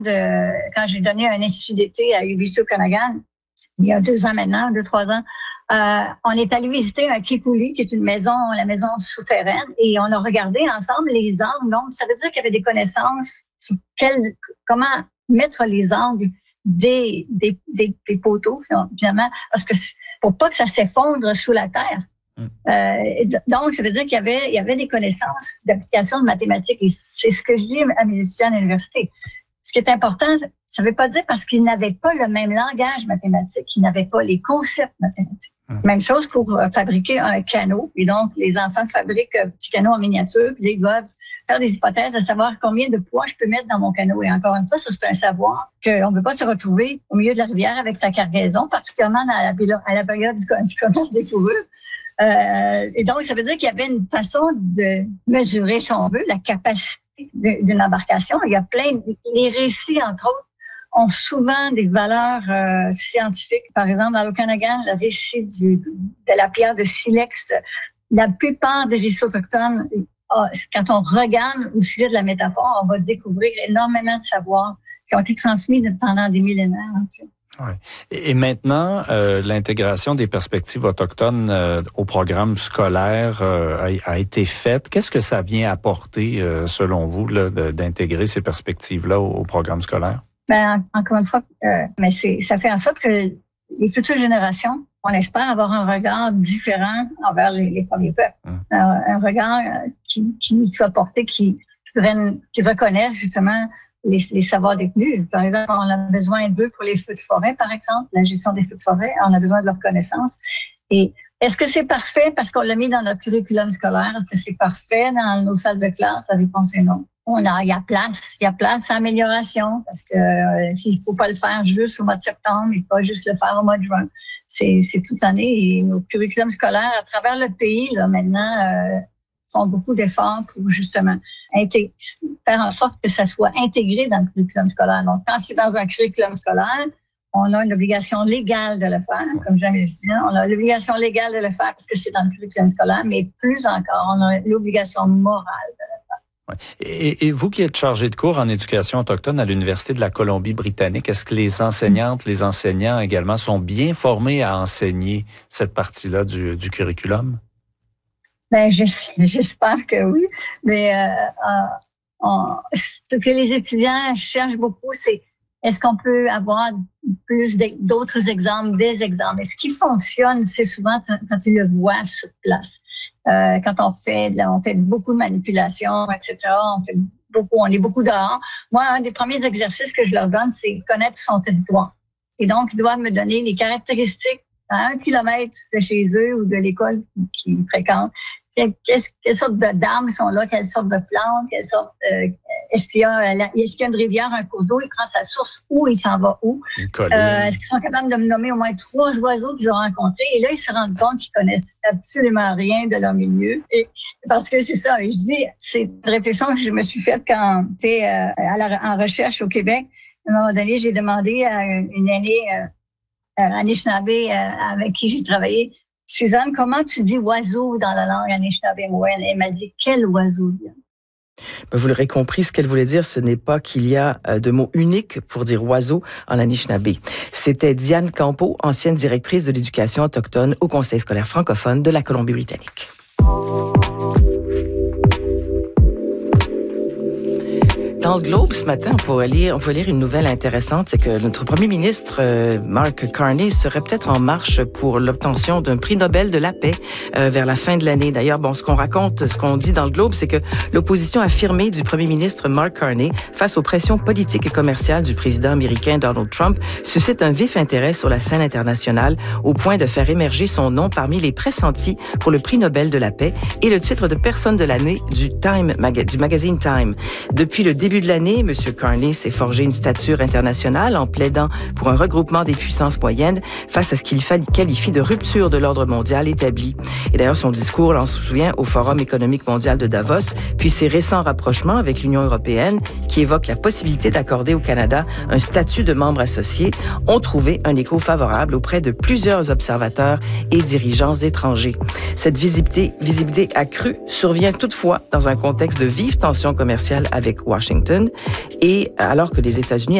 quand j'ai donné un institut d'été à UBC Okanagan, il y a 2 ans maintenant, 3 ans, on est allé visiter un kikuli, qui est la maison souterraine, et on a regardé ensemble les angles. Donc, ça veut dire qu'il y avait des connaissances sur comment mettre les angles des poteaux, finalement, parce que pour pas que ça s'effondre sous la terre. Donc, ça veut dire qu'il y avait des connaissances d'application de mathématiques. Et c'est ce que je dis à mes étudiants à l'université. Ce qui est important, ça ne veut pas dire parce qu'ils n'avaient pas le même langage mathématique, qu'ils n'avaient pas les concepts mathématiques. Même chose pour fabriquer un canot. Et donc, les enfants fabriquent un petit canot en miniature, puis ils doivent faire des hypothèses à savoir combien de poids je peux mettre dans mon canot. Et encore une fois, ça, c'est un savoir qu'on ne peut pas se retrouver au milieu de la rivière avec sa cargaison, particulièrement à la période du commerce des fourrures. Et donc, ça veut dire qu'il y avait une façon de mesurer, si on veut, la capacité d'une embarcation. Il y a les récits, entre autres, ont souvent des valeurs scientifiques. Par exemple, dans l'Okanagan, le récit de la pierre de silex, la plupart des récits autochtones, quand on regarde au sujet de la métaphore, on va découvrir énormément de savoirs qui ont été transmis pendant des millénaires. En fait. Ouais. Et maintenant, l'intégration des perspectives autochtones au programme scolaire a été faite. Qu'est-ce que ça vient apporter, selon vous, là, d'intégrer ces perspectives-là au programme scolaire? Ben, encore une fois, mais ça fait en sorte que les futures générations, on espère avoir un regard différent envers les premiers peuples. Un regard qui soit porté, qui reconnaisse justement les savoirs détenus. Par exemple, on a besoin d'eux pour les feux de forêt, par exemple, la gestion des feux de forêt. On a besoin de leur connaissance. Et est-ce que c'est parfait parce qu'on l'a mis dans notre curriculum scolaire? Est-ce que c'est parfait dans nos salles de classe? La réponse est non. Il y a place à amélioration parce que il faut pas le faire juste au mois de septembre et pas juste le faire au mois de juin. C'est toute l'année. Et nos curriculums scolaires à travers le pays, là, maintenant, font beaucoup d'efforts pour justement faire en sorte que ça soit intégré dans le curriculum scolaire. Donc, quand c'est dans un curriculum scolaire, on a une obligation légale de le faire. Comme j'ai dit, on a l'obligation légale de le faire parce que c'est dans le curriculum scolaire, mais plus encore, on a l'obligation morale de le faire. Ouais. Et vous qui êtes chargé de cours en éducation autochtone à l'Université de la Colombie-Britannique, est-ce que les enseignantes, les enseignants également sont bien formés à enseigner cette partie-là du curriculum? Ben, j'espère que oui. Mais ce que les étudiants cherchent beaucoup, c'est est-ce qu'on peut avoir plus d'autres exemples, des exemples. Et ce qui fonctionne, c'est souvent quand tu le vois sur place. Quand on fait beaucoup de manipulations, etc. On est beaucoup dehors. Moi, un des premiers exercices que je leur donne, c'est connaître son territoire. Et donc, ils doivent me donner les caractéristiques à 1 kilomètre de chez eux ou de l'école qu'ils fréquentent. Quelles sortes d'arbres sont là, quelles sortes de plantes, est-ce qu'il y a une rivière, un cours d'eau, il prend sa source où, il s'en va où? Est-ce qu'ils sont capables de me nommer au moins 3 oiseaux qu'ils ont rencontrés? Et là, ils se rendent compte qu'ils connaissent absolument rien de leur milieu. Et parce que c'est ça, je dis, c'est une réflexion que je me suis faite quand j'étais en recherche au Québec. À un moment donné, j'ai demandé à une aînée Anishinaabe avec qui j'ai travaillé, Suzanne, comment tu dis oiseau dans la langue Anishinaabe-Moine? Elle m'a dit, quel oiseau? Vous l'aurez compris, ce qu'elle voulait dire, ce n'est pas qu'il y a de mots uniques pour dire oiseau en Anishinaabe. C'était Diane Campeau, ancienne directrice de l'éducation autochtone au Conseil scolaire francophone de la Colombie-Britannique. Dans le Globe, ce matin, on pouvait lire une nouvelle intéressante, c'est que notre premier ministre, Mark Carney, serait peut-être en marche pour l'obtention d'un prix Nobel de la paix vers la fin de l'année. D'ailleurs, ce qu'on dit dans le Globe, c'est que l'opposition affirmée du premier ministre Mark Carney face aux pressions politiques et commerciales du président américain Donald Trump suscite un vif intérêt sur la scène internationale au point de faire émerger son nom parmi les pressentis pour le prix Nobel de la paix et le titre de personne de l'année du magazine Time. Depuis le début de l'année, M. Carney s'est forgé une stature internationale en plaidant pour un regroupement des puissances moyennes face à ce qu'il qualifie de rupture de l'ordre mondial établi. Et d'ailleurs, son discours, on se souvient, au Forum économique mondial de Davos, puis ses récents rapprochements avec l'Union européenne, qui évoquent la possibilité d'accorder au Canada un statut de membre associé, ont trouvé un écho favorable auprès de plusieurs observateurs et dirigeants étrangers. Cette visibilité accrue survient toutefois dans un contexte de vive tension commerciale avec Washington. Washington, et alors que les États-Unis